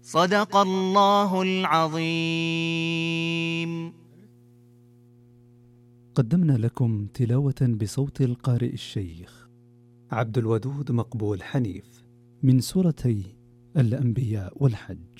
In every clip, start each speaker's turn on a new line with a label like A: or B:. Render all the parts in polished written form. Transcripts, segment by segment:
A: صدق الله العظيم.
B: قدمنا لكم تلاوة بصوت القارئ الشيخ عبد الودود مقبول حنيف من سورتي الأنبياء والحج.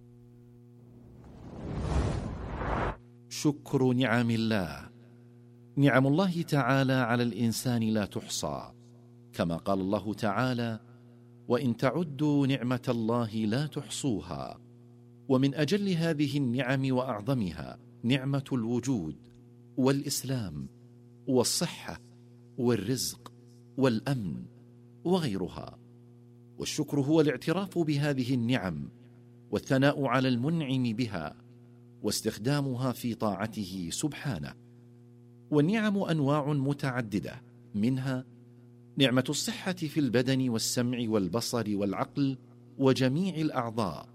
C: شكر نعم الله. نعم الله تعالى على الإنسان لا تحصى، كما قال الله تعالى: وإن تعدوا نعمة الله لا تحصوها. ومن أجل هذه النعم وأعظمها نعمة الوجود والإسلام والصحة والرزق والأمن وغيرها. والشكر هو الاعتراف بهذه النعم والثناء على المنعم بها واستخدامها في طاعته سبحانه. والنعم أنواع متعددة، منها نعمة الصحة في البدن والسمع والبصر والعقل وجميع الأعضاء.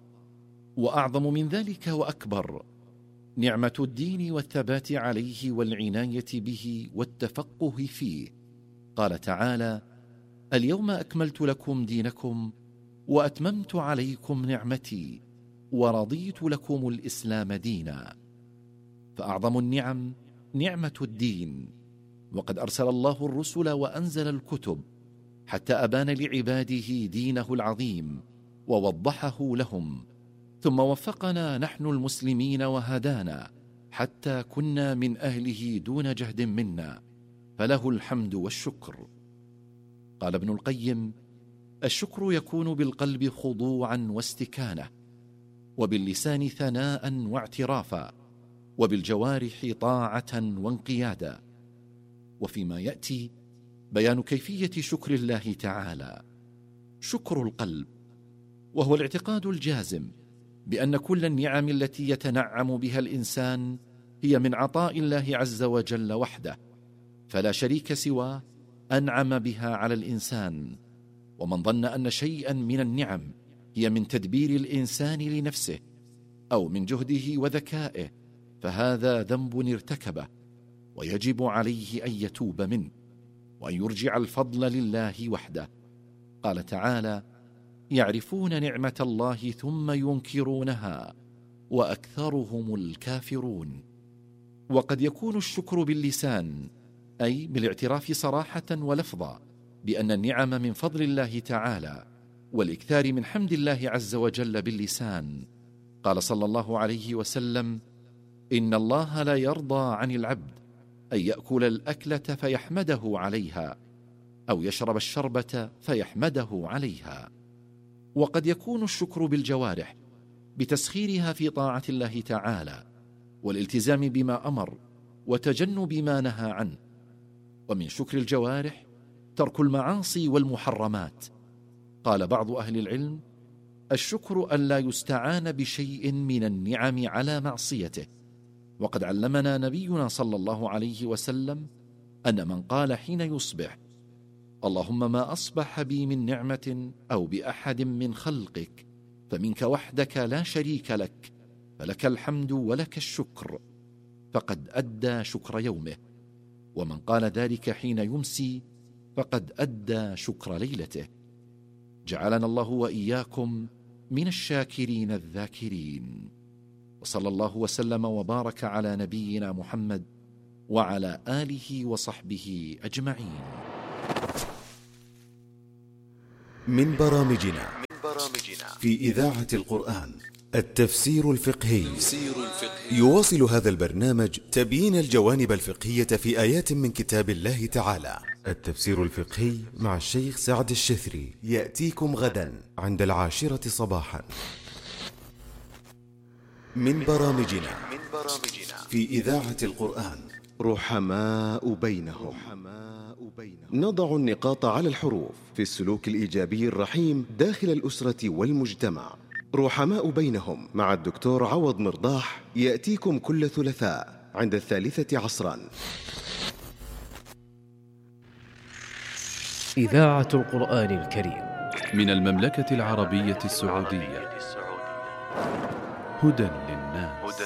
C: وأعظم من ذلك وأكبر نعمة الدين والثبات عليه والعناية به والتفقه فيه. قال تعالى: اليوم أكملت لكم دينكم وأتممت عليكم نعمتي ورضيت لكم الإسلام دينا. فأعظم النعم نعمة الدين، وقد أرسل الله الرسل وأنزل الكتب حتى أبان لعباده دينه العظيم ووضحه لهم، ثم وفقنا نحن المسلمين وهدانا حتى كنا من أهله دون جهد منا، فله الحمد والشكر. قال ابن القيم: الشكر يكون بالقلب خضوعا واستكانة، وباللسان ثناء واعترافا، وبالجوارح طاعة وانقيادا. وفيما يأتي بيان كيفية شكر الله تعالى. شكر القلب، وهو الاعتقاد الجازم بأن كل النعم التي يتنعم بها الإنسان هي من عطاء الله عز وجل وحده، فلا شريك سواه أنعم بها على الإنسان. ومن ظن أن شيئا من النعم هي من تدبير الإنسان لنفسه أو من جهده وذكائه فهذا ذنب ارتكبه، ويجب عليه أن يتوب منه وأن يرجع الفضل لله وحده. قال تعالى: يعرفون نعمة الله ثم ينكرونها وأكثرهم الكافرون. وقد يكون الشكر باللسان، أي بالاعتراف صراحة ولفظا بأن النعم من فضل الله تعالى، والإكثار من حمد الله عز وجل باللسان. قال صلى الله عليه وسلم: إن الله لا يرضى عن العبد أن يأكل الأكلة فيحمده عليها، أو يشرب الشربة فيحمده عليها. وقد يكون الشكر بالجوارح بتسخيرها في طاعة الله تعالى والالتزام بما أمر وتجنب ما نهى عنه. ومن شكر الجوارح ترك المعاصي والمحرمات. قال بعض أهل العلم: الشكر أن لا يستعان بشيء من النعم على معصيته. وقد علمنا نبينا صلى الله عليه وسلم أن من قال حين يصبح: اللهم ما أصبح بي من نعمة أو بأحد من خلقك فمنك وحدك لا شريك لك، فلك الحمد ولك الشكر، فقد أدى شكر يومه. ومن قال ذلك حين يمسي فقد أدى شكر ليلته. جعلنا الله وإياكم من الشاكرين الذاكرين. وصلى الله وسلم وبارك على نبينا محمد وعلى آله وصحبه أجمعين.
D: من برامجنا في إذاعة القرآن التفسير الفقهي. يواصل هذا البرنامج تبيين الجوانب الفقهية في آيات من كتاب الله تعالى. التفسير الفقهي مع الشيخ سعد الشثري يأتيكم غدا عند 10 صباحا. من برامجنا في إذاعة القرآن رحماء بينهم. نضع النقاط على الحروف في السلوك الإيجابي الرحيم داخل الأسرة والمجتمع. رحماء بينهم مع الدكتور عوض مرضاح يأتيكم كل ثلاثاء عند 3 عصرا.
E: إذاعة القرآن الكريم
F: من المملكة العربية السعودية. هدى